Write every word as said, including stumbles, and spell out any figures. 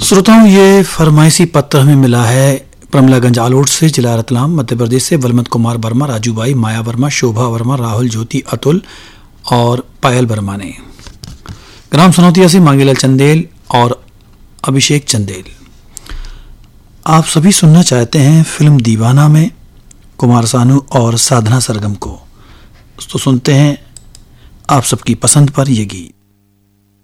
श्रोताओं, ये फरमाइशी पत्र हमें मिला है प्रमलागंज आलोट से, जिला रतलाम, मध्य प्रदेश से। बलवंत कुमार वर्मा, राजू बाई, माया वर्मा, शोभा वर्मा, राहुल ज्योति, अतुल और पायल वर्मा ने। ग्राम सनौतिया से मांगीलाल चंदेल और अभिषेक चंदेल। आप सभी सुनना चाहते हैं फिल्म दीवाना में कुमार सानू और साधना सरगम को, तो सुनते हैं आप सबकी पसंद पर ये गीत।